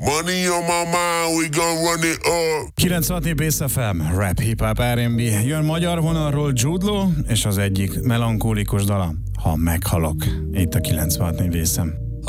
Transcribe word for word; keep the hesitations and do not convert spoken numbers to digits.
Money on my mind, we gon' run it up. kilencvenhat Bass ef em, rap, hip-hop, er end bé. Jön magyar vonalról Jude Law, és az egyik melankólikus dala, Ha meghalok. Itt a kilencvenhat Bass ef em.